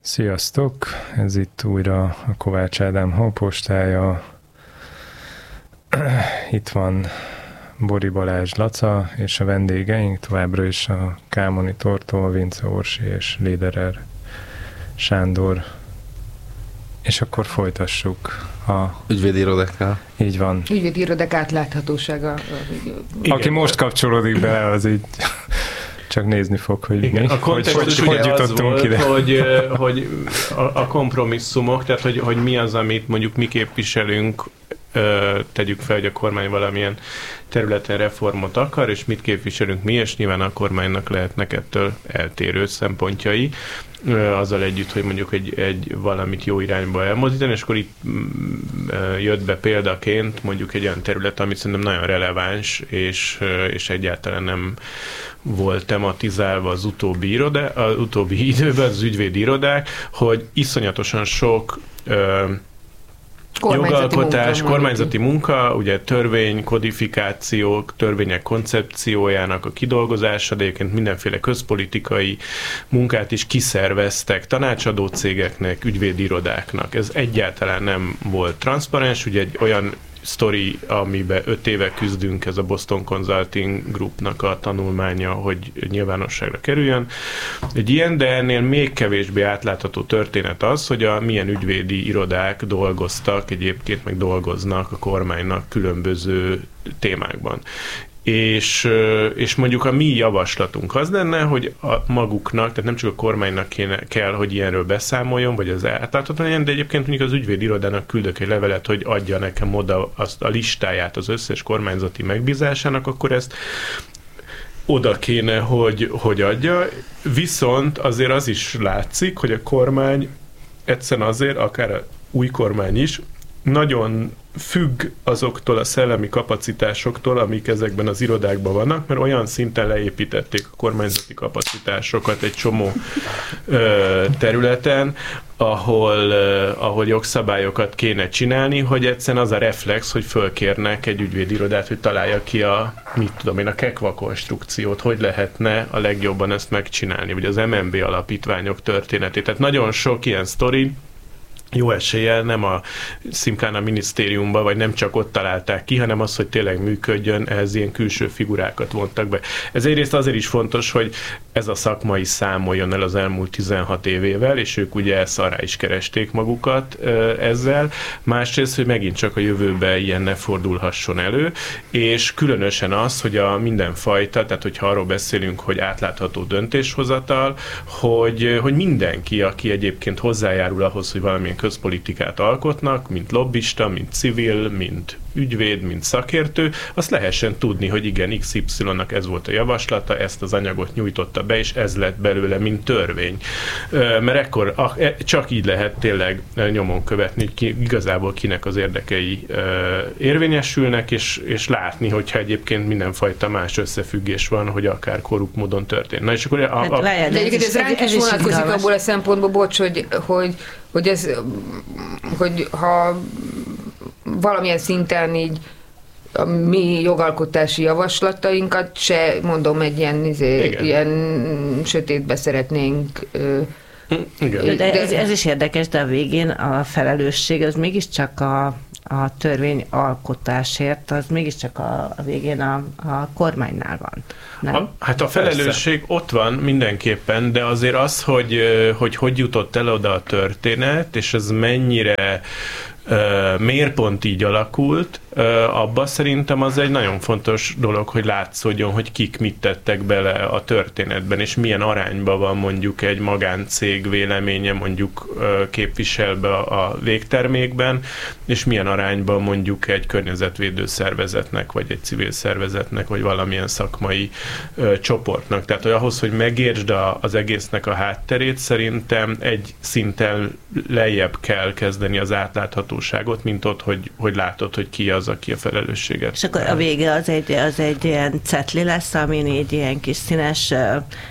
Sziasztok! Ez itt újra a Kovács Ádám hangpostája. Itt van Bori Balázs Laca, és a vendégeink továbbra is a K-Monitortól Vince Orsi és Lederer Sándor. És akkor folytassuk a... Ügyvédi irodákkal. Így van. Ügyvédi irodák átláthatósága. Aki most kapcsolódik bele, az így... Csak nézni fog, hogy igen, mi, a kontextus hogy jutottunk volt, ide. Hogy a kompromisszumok, tehát hogy mi az, amit mondjuk mi képviselünk, tegyük fel, hogy a kormány valamilyen területen reformot akar, és mit képviselünk mi, és nyilván a kormánynak lehetnek ettől eltérő szempontjai, azzal együtt, hogy mondjuk egy valamit jó irányba elmozdítani, és akkor itt jött be példaként mondjuk egy olyan terület, amit szerintem nagyon releváns, és egyáltalán nem volt tematizálva az utóbbi időben, az ügyvédi irodák, hogy iszonyatosan sok jogalkotás, kormányzati munka, ugye törvény, kodifikációk, törvények koncepciójának a kidolgozása, de egyébként mindenféle közpolitikai munkát is kiszerveztek tanácsadó cégeknek, ügyvédi irodáknak. Ez egyáltalán nem volt transzparens, ugye egy olyan sztori, amiben 5 éve küzdünk, ez a Boston Consulting Groupnak a tanulmánya, hogy nyilvánosságra kerüljön. Egy ilyen, de ennél még kevésbé átlátható történet az, hogy milyen ügyvédi irodák dolgoztak, egyébként meg dolgoznak a kormánynak különböző témákban. És mondjuk a mi javaslatunk az lenne, hogy a maguknak, tehát nem csak a kormánynak kell, hogy ilyenről beszámoljon, vagy az átlátható legyen, de egyébként mondjuk az ügyvédi irodának küldök egy levelet, hogy adja nekem oda azt a listáját az összes kormányzati megbízásának, akkor ezt oda kéne, hogy adja. Viszont azért az is látszik, hogy a kormány egyszerűen azért, akár a új kormány is, nagyon függ azoktól a szellemi kapacitásoktól, amik ezekben az irodákban vannak, mert olyan szinten leépítették a kormányzati kapacitásokat egy csomó területen, ahol jogszabályokat kéne csinálni, hogy egyszerűen az a reflex, hogy fölkérnek egy ügyvédirodát, hogy találja ki a KEKVA konstrukciót, hogy lehetne a legjobban ezt megcsinálni, vagy az MNB alapítványok történetét. Tehát nagyon sok ilyen sztori, jó eséllyel nem szimplán a minisztériumban, vagy nem csak ott találták ki, hanem az, hogy tényleg működjön, ehhez ilyen külső figurákat vontak be. Ez egyrészt azért is fontos, hogy ez a szakma is számoljon el az elmúlt 16 évével, és ők ugye szarrá is keresték magukat ezzel. Másrészt, hogy megint csak a jövőben ilyen ne fordulhasson elő, és különösen az, hogy a mindenfajta, tehát hogyha arról beszélünk, hogy átlátható döntéshozatal, hogy mindenki, aki egyébként hozzájárul ahhoz, hogy valamilyen közpolitikát alkotnak, mint lobbista, mint civil, mint ügyvéd, mint szakértő, azt lehessen tudni, hogy igen, XY-nak ez volt a javaslata, ezt az anyagot nyújtotta be, és ez lett belőle, mint törvény. Mert ekkor csak így lehet tényleg nyomon követni, igazából kinek az érdekei érvényesülnek, és látni, hogyha egyébként mindenfajta más összefüggés van, hogy akár korrupt módon történt. Na és akkor de egyébként ez ránk is vonatkozik abból a szempontból, bocs, hogy ha valamilyen szinten így a mi jogalkotási javaslatainkat se, mondom, egy ilyen sötétbe szeretnénk. Igen. De ez is érdekes, de a végén a felelősség az mégiscsak a törvény alkotásért, az mégiscsak a végén a kormánynál van. Nem? Hát a felelősség persze ott van mindenképpen, de azért az, hogy jutott el oda a történet, és ez mennyire miért pont így alakult, abba szerintem az egy nagyon fontos dolog, hogy látszódjon, hogy kik mit tettek bele a történetben, és milyen arányban van mondjuk egy magáncég véleménye mondjuk képviselve a végtermékben, és milyen arányban mondjuk egy környezetvédő szervezetnek, vagy egy civil szervezetnek, vagy valamilyen szakmai csoportnak. Tehát hogy ahhoz, hogy megértsd az egésznek a hátterét, szerintem egy szinten lejjebb kell kezdeni az átláthatóságot, mint ott, hogy látod, hogy ki az, aki a felelősséget. És akkor a vége az egy ilyen cetli lesz, amin így ilyen kis színes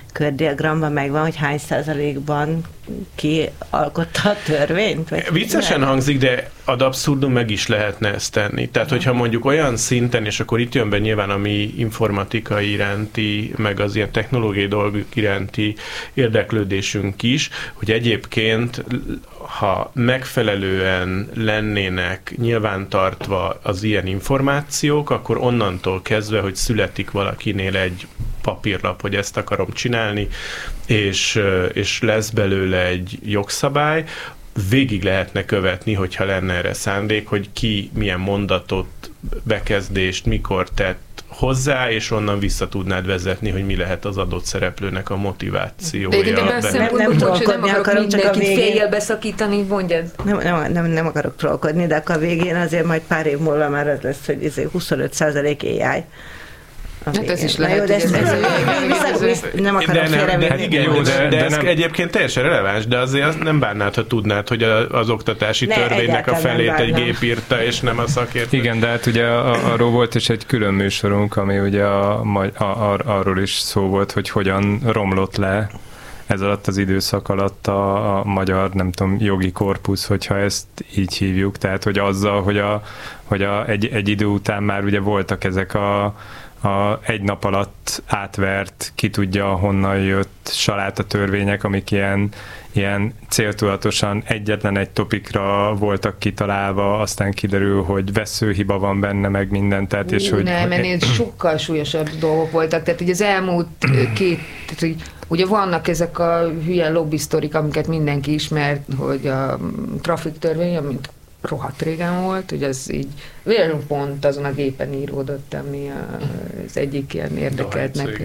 kördiagramban megvan, hogy hány százalékban ki alkotta a törvényt? Viccesen hangzik, de ad abszurdum meg is lehetne ezt tenni. Tehát, hogyha mondjuk olyan szinten, és akkor itt jön be nyilván a mi informatikai iránti, meg az ilyen technológiai dolgok iránti érdeklődésünk is, hogy egyébként, ha megfelelően lennének nyilvántartva az ilyen információk, akkor onnantól kezdve, hogy születik valakinél egy papírlap, hogy ezt akarom csinálni, és lesz belőle egy jogszabály, végig lehetne követni, hogyha lenne erre szándék, hogy ki milyen mondatot, bekezdést, mikor tett hozzá, és onnan vissza tudnád vezetni, hogy mi lehet az adott szereplőnek a motivációja. Nem akarok mindenkit féljel beszakítani, mondjad. Nem akarok trollkodni, de akkor a végén azért majd pár év múlva már az lesz, hogy 25% AI. Hát ez is lehet, nem akarok félrevinni. De ez egyébként teljesen releváns, de azért nem bánnád, ha tudnád, hogy az oktatási törvénynek a felét egy gép írta, és nem a szakértő. Igen, de hát ugye arról volt is egy külön műsorunk, ami ugye arról is szó volt, hogy hogyan romlott le ez alatt az időszak alatt a magyar, nem tudom, jogi korpusz, hogyha ezt így hívjuk, tehát hogy azzal, hogy egy idő után már ugye voltak ezek a egy nap alatt átvert, ki tudja honnan jött saláta törvények, amik ilyen céltudatosan egyetlen egy topikra voltak kitalálva, aztán kiderül, hogy veszőhiba van benne, meg minden, tehát és hogy... Nem, ennél sokkal súlyosabb dolgok voltak, tehát ugye az elmúlt ugye vannak ezek a hülye lobbisztorik, amiket mindenki ismert, hogy a traffic törvény, amit rohadt régen volt, hogy az így véletlenül pont azon a gépen íródott, ami az egyik ilyen érdekeltnek,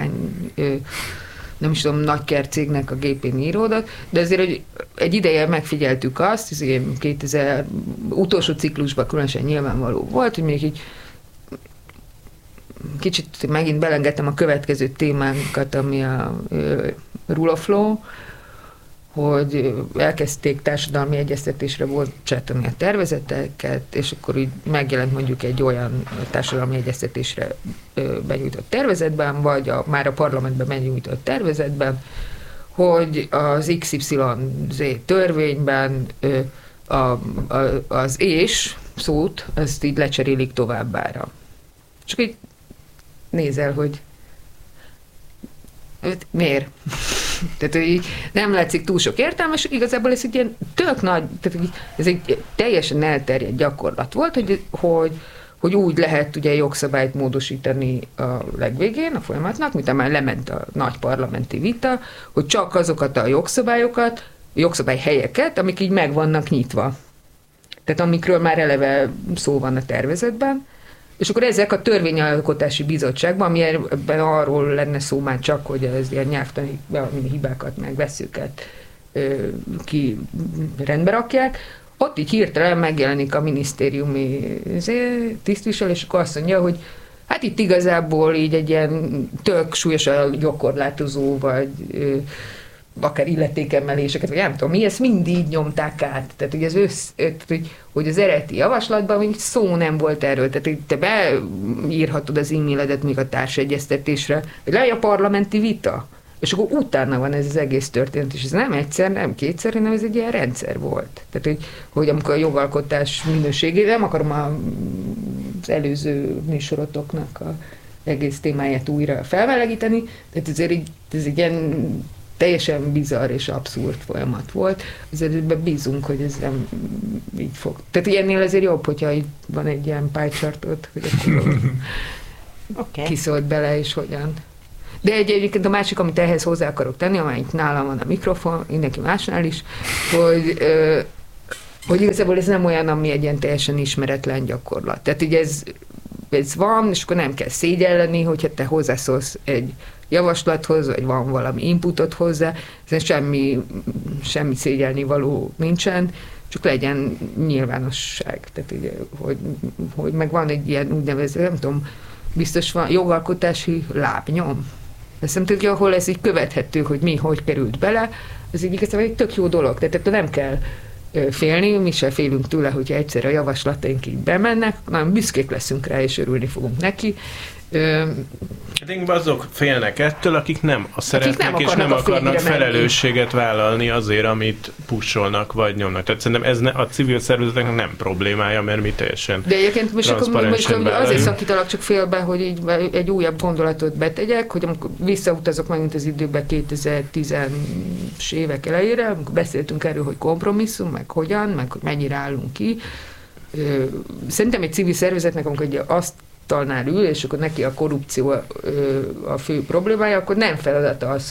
nem is tudom, nagyker cégnek a gépén íródott, de azért, hogy egy ideje megfigyeltük azt, ez 2000 utolsó ciklusban különösen nyilvánvaló volt, hogy még így kicsit megint belengedtem a következő témánkat, ami a Rule of Law, hogy elkezdték társadalmi egyeztetésre bocsátani a tervezeteket, és akkor így megjelent mondjuk egy olyan társadalmi egyeztetésre benyújtott tervezetben, vagy már a parlamentben benyújtott tervezetben, hogy az XYZ törvényben az és szót, azt így lecserélik továbbára. Csak így nézel, hogy miért? Tehát, hogy nem látszik túl sok értelme, és igazából ez egy ilyen tök nagy, tehát ez egy teljesen elterjedt gyakorlat volt, hogy úgy lehet ugye jogszabályt módosítani a legvégén a folyamatnak, mint már lement a nagy parlamenti vita, hogy csak azokat a jogszabályhelyeket, amik így meg vannak nyitva. Tehát amikről már eleve szó van a tervezetben, és akkor ezek a törvényalkotási bizottságban, amiben arról lenne szó már csak, hogy ez ilyen nyelvtani hibákat, meg veszőket ki rendbe rakják, ott így hirtelen megjelenik a minisztériumi tisztviselő, és akkor azt mondja, hogy hát itt igazából így egy ilyen tök súlyosan jogkorlátozó, vagy akár illetékemeléseket, vagy nem tudom mi, ezt mindig nyomták át. Tehát, hogy az eredeti javaslatban még szó nem volt erről. Tehát, hogy te beírhatod az e-mailedet még a társegyeztetésre, hogy le a parlamenti vita, és akkor utána van ez az egész történet, és ez nem egyszer, nem kétszer, hanem ez egy ilyen rendszer volt. Tehát, hogy amikor a jogalkotás minőségét, nem akarom az előző műsorotoknak az egész témáját újra felmelegíteni, tehát ezért ez egy ilyen teljesen bizarr és abszurd folyamat volt. Ezért bízunk, hogy ez nem így fog. Tehát ilyennél azért jobb, hogyha itt van egy ilyen pie chartot, hogy akkor kiszólt bele, és hogyan. De egyébként a másik, amit ehhez hozzá akarok tenni, amelyik nálam van a mikrofon, mindenki másnál is, hogy igazából ez nem olyan, ami egy ilyen teljesen ismeretlen gyakorlat. Tehát így ez van, és akkor nem kell szégyelleni, hogyha te hozzászólsz egy javaslathoz, vagy van valami inputot hozzá, ezen semmi szégyelni való nincsen, csak legyen nyilvánosság. Tehát ugye, hogy meg van egy ilyen úgynevezett, nem tudom, biztos van jogalkotási lábnyom. Azt nem tudja, ahol ez így követhető, hogy mi, hogy került bele, ez így igazából egy tök jó dolog. Tehát nem kell félni, mi sem félünk tőle, hogyha egyszer a javaslataink így bemennek, nagyon büszkék leszünk rá, és örülni fogunk neki. Azok félnek ettől, akik nem szeretnek és nem akarnak felelősséget vállalni azért, amit pusolnak vagy nyomnak. Tehát szerintem a civil szervezeteknek nem problémája, mert mi teljesen de egyébként most akkor azért szakítalak csak félbe, hogy így egy újabb gondolatot betegyek, hogy amikor visszautazok megint az időbe 2010-es évek elejére, amikor beszéltünk erről, hogy kompromisszum, meg hogyan, meg hogy mennyire állunk ki. Szerintem egy civil szervezetnek, amikor azt talnál ül, és akkor neki a korrupció a fő problémája, akkor nem feladata az,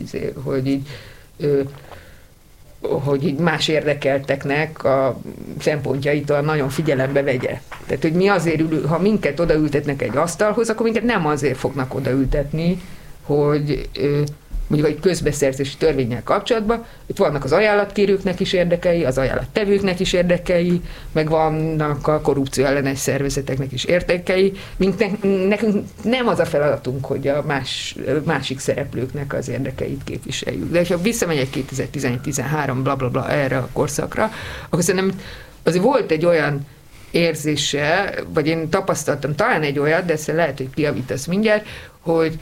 hogy így más érdekelteknek a szempontjaitól nagyon figyelembe vegye. Tehát, hogy mi azért ha minket odaültetnek egy asztalhoz, akkor minket nem azért fognak odaültetni, hogy mondjuk egy közbeszerzési törvénnyel kapcsolatban, itt vannak az ajánlatkérőknek is érdekei, az ajánlattevőknek is érdekei, meg vannak a korrupció ellenes szervezeteknek is érdekei. Nekünk nem az a feladatunk, hogy a másik szereplőknek az érdekeit képviseljük. De ha visszamegyek 2011-13 blablabla erre a korszakra, akkor szerintem azért volt egy olyan érzése, vagy én tapasztaltam talán egy olyat, de ezt lehet, hogy kijavítasz mindjárt, hogy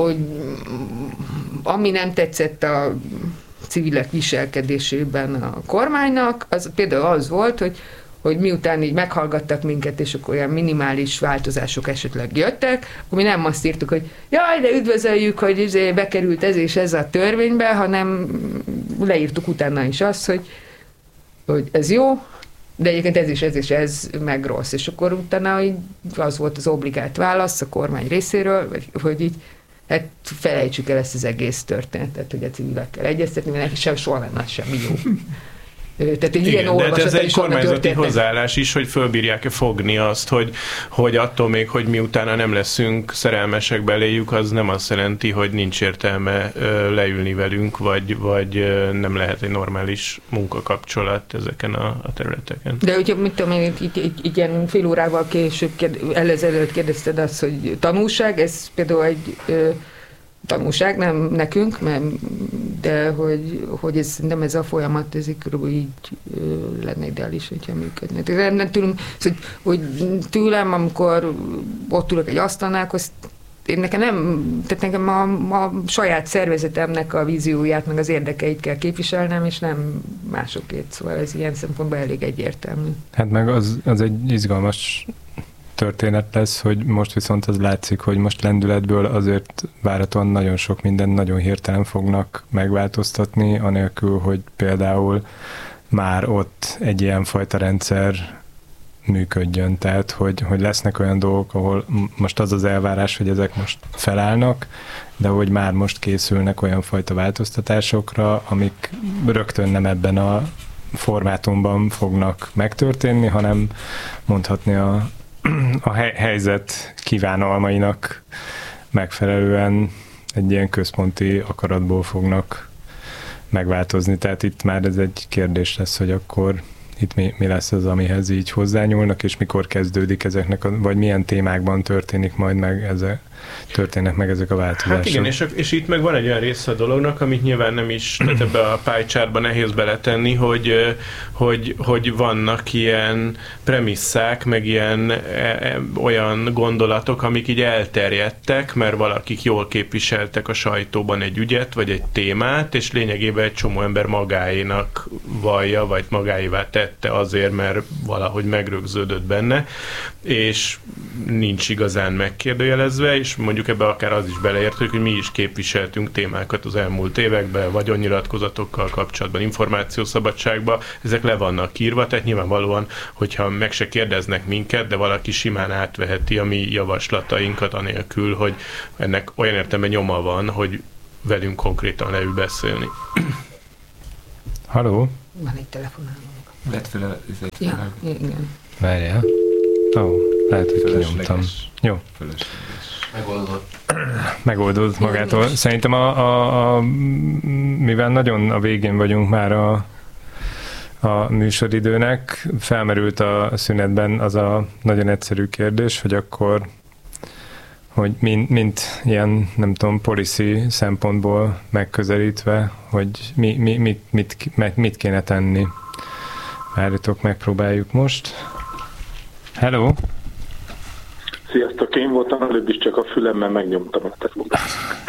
ami nem tetszett a civilek viselkedésében a kormánynak, az például az volt, hogy miután így meghallgattak minket, és akkor olyan minimális változások esetleg jöttek, akkor mi nem azt írtuk, hogy jaj, de üdvözöljük, hogy bekerült ez és ez a törvénybe, hanem leírtuk utána is azt, hogy ez jó, de egyébként ez és ez meg rossz. És akkor utána az volt az obligált válasz a kormány részéről, hogy így hát felejtsük el ezt az egész történetet, hogy a civilekkel egyeztetni, mert neki sem soha nem lesz semmi jó. Tehát egy ilyen olvasata ez egy kormányzati hozzáállás is, hogy fölbírják-e fogni azt, hogy attól még, hogy mi utána nem leszünk szerelmesek beléjük, az nem azt jelenti, hogy nincs értelme leülni velünk, vagy nem lehet egy normális munkakapcsolat ezeken a területeken. De ugye, mit tudom én, így ilyen fél órával később ezelőtt kérdezted azt, hogy tanulság, ez például egy tanulság, nem nekünk, de hogy ez, nem ez a folyamat, ez így lenne ideális, hogyha működne. Tehát hogy tőlem, amikor ott ülök egy asztalnál, nekem a saját szervezetemnek a vízióját, meg az érdekeit kell képviselnem, és nem másokét. Szóval ez ilyen szempontból elég egyértelmű. Hát meg az egy izgalmas történet lesz, hogy most viszont az látszik, hogy most lendületből azért várhatóan nagyon sok minden nagyon hirtelen fognak megváltoztatni, anélkül, hogy például már ott egy ilyen fajta rendszer működjön. Tehát, hogy lesznek olyan dolgok, ahol most az elvárás, hogy ezek most felállnak, de hogy már most készülnek olyan fajta változtatásokra, amik rögtön nem ebben a formátumban fognak megtörténni, hanem mondhatni a helyzet kívánalmainak megfelelően egy ilyen központi akaratból fognak megváltozni. Tehát itt már ez egy kérdés lesz, hogy akkor itt mi lesz az, amihez így hozzányúlnak, és mikor kezdődik ezeknek, vagy milyen témákban történnek meg ezek a változások. Hát igen, és itt meg van egy olyan része a dolognak, amit nyilván nem is, tehát ebbe a pie-chartba nehéz beletenni, hogy vannak ilyen premisszák, meg ilyen olyan gondolatok, amik így elterjedtek, mert valakik jól képviseltek a sajtóban egy ügyet, vagy egy témát, és lényegében egy csomó ember magáénak vallja, vagy magáévá tette azért, mert valahogy megrögződött benne, és nincs igazán megkérdőjelezve, és mondjuk ebbe akár az is beleértődik, hogy mi is képviseltünk témákat az elmúlt években, vagyonnyilatkozatokkal kapcsolatban, információszabadságban, ezek le vannak írva, tehát nyilvánvalóan, hogyha meg se kérdeznek minket, de valaki simán átveheti a mi javaslatainkat anélkül, hogy ennek olyan értelemben nyoma van, hogy velünk konkrétan leül beszélni. Halló? Van egy telefonálunk. Vedd fel ja, igen. Várjál. Lehet, hogy kinyomtam. Jó. Megoldódott magától. Szerintem mivel nagyon a végén vagyunk már a műsoridőnek, felmerült a szünetben az a nagyon egyszerű kérdés, hogy akkor, hogy mint ilyen, nem tudom, policy szempontból megközelítve, hogy mit kéne tenni. Várjatok, megpróbáljuk most. Hello! Sziasztok! Sziasztok, én voltam előbb is, csak a fülemmel megnyomtam a telefonot.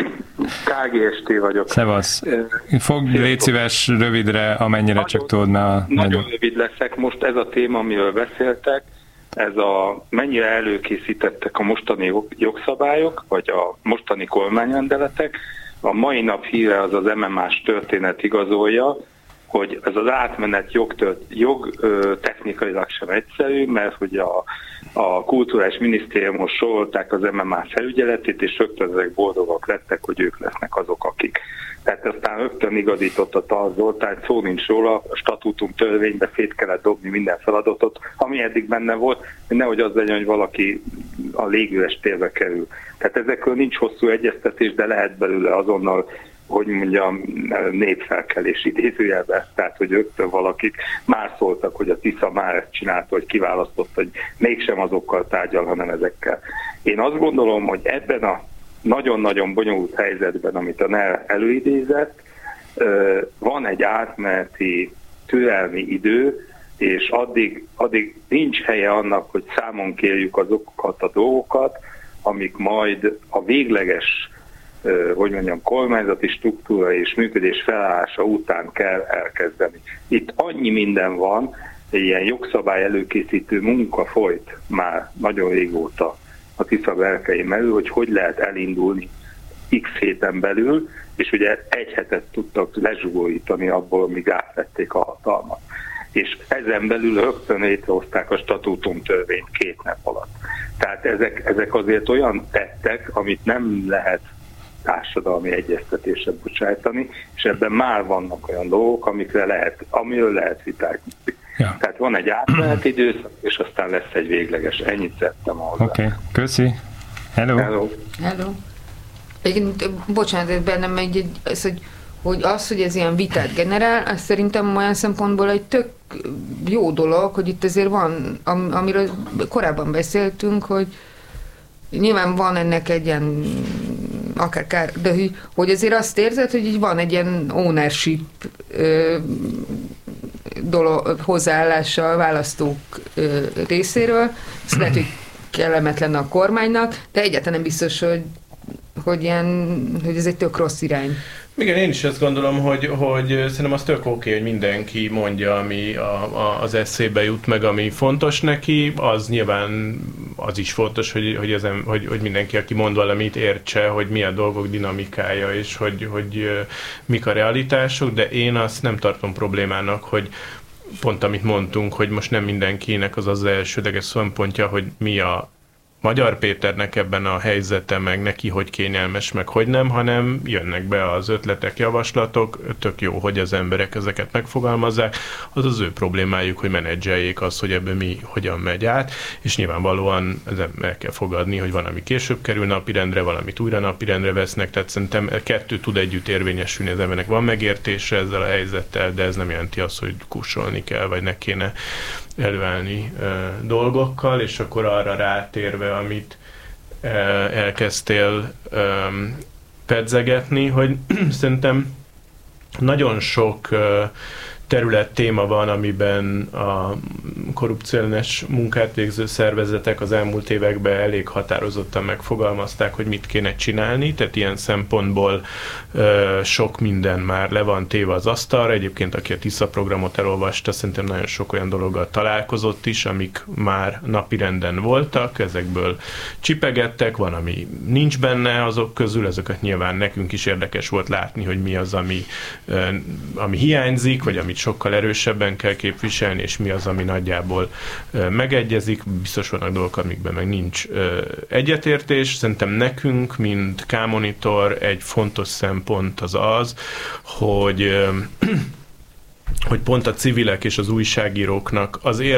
KGST vagyok. Szevasz. Légy szíves rövidre, amennyire csak tudod. Nagyon rövid leszek. Most ez a téma, amiről beszéltek, mennyire előkészítettek a mostani jogszabályok, vagy a mostani kormányrendeletek. A mai nap híre az MMA-s történet igazolja, hogy ez az átmenet technikailag sem egyszerű, mert hogy a Kulturális Minisztériumhoz sorolták az MMA felügyeletét, és rögtön ezek boldogak lettek, hogy ők lesznek azok, akik. Tehát aztán rögtön igazított a Tar Zoltán, szó nincs róla, a statútum törvénybe szét kellett dobni minden feladatot, ami eddig benne volt, hogy nehogy az legyen, hogy valaki a légüres térbe kerül. Tehát ezekről nincs hosszú egyeztetés, de lehet belőle azonnal, hogy mondjam, népfelkelés idézőjelbe, tehát hogy rögtön valakik már szóltak, hogy a Tisza már ezt csinálta, hogy kiválasztott, hogy mégsem azokkal tárgyal, hanem ezekkel. Én azt gondolom, hogy ebben a nagyon-nagyon bonyolult helyzetben, amit a NER előidézett, van egy átmeneti türelmi idő, és addig nincs helye annak, hogy számon kérjük azokat a dolgokat, amik majd a végleges kormányzati struktúra és működés felállása után kell elkezdeni. Itt annyi minden van, ilyen jogszabály előkészítő munka folyt már nagyon régóta a Tisza berkein belül, hogy lehet elindulni x héten belül, és ugye egy hetet tudtak lezsugorítani abból, míg átvették a hatalmat. És ezen belül rögtön létrehozták a statútum törvényt 2 nap alatt. Tehát ezek azért olyan tettek, amit nem lehet társadalmi egyeztetésre bocsájtani, és ebben már vannak olyan dolgok, amiről lehet vitázni. Ja. Tehát van egy átmeneti időszak, és aztán lesz egy végleges. Ennyit tettem hozzá. Oké, köszi. Hello. Bocsánat, bennem hogy ez ilyen vitát generál, az szerintem olyan szempontból egy tök jó dolog, hogy itt azért van, amiről korábban beszéltünk, hogy nyilván van ennek egy ilyen de hogy azért azt érzed, hogy így van egy ilyen ownership hozzáállása a választók részéről. Ez lehet, hogy kellemetlen a kormánynak, de egyáltalán nem biztos, hogy ez egy tök rossz irány. Igen, én is azt gondolom, hogy szerintem az tök oké, hogy mindenki mondja, ami az eszébe jut meg, ami fontos neki. Az nyilván az is fontos, hogy mindenki, aki mond valamit, értse, hogy mi a dolgok dinamikája, és hogy mik a realitások, de én azt nem tartom problémának, hogy pont amit mondtunk, hogy most nem mindenkinek az elsődleges szempontja, hogy mi a Magyar Péternek ebben a helyzete, meg neki hogy kényelmes, meg hogy nem, hanem jönnek be az ötletek, javaslatok, tök jó, hogy az emberek ezeket megfogalmazzák, az ő problémájuk, hogy menedzseljék azt, hogy ebben mi hogyan megy át, és nyilvánvalóan el kell fogadni, hogy van, ami később kerül napirendre, valamit újra napirendre vesznek, tehát szerintem 2 tud együtt érvényesülni, az embernek van megértése ezzel a helyzettel, de ez nem jelenti azt, hogy kussolni kell, vagy ne kéne előállni dolgokkal, és akkor arra rátérve, amit elkezdtél pedzegetni, hogy szerintem nagyon sok terület téma van, amiben a korrupcióellenes munkát végző szervezetek az elmúlt években elég határozottan megfogalmazták, hogy mit kéne csinálni, tehát ilyen szempontból sok minden már le van téve az asztalra. Egyébként, aki a Tisza programot elolvasta, szerintem nagyon sok olyan dologgal találkozott is, amik már napirenden voltak, ezekből csipegettek, van, ami nincs benne azok közül, ezeket nyilván nekünk is érdekes volt látni, hogy mi az, ami hiányzik, vagy amit sokkal erősebben kell képviselni, és mi az, ami nagyjából megegyezik. Biztos vannak dolgok, amikben meg nincs egyetértés. Szerintem nekünk, mint K-Monitor egy fontos szempont az, hogy pont a civilek és az újságíróknak az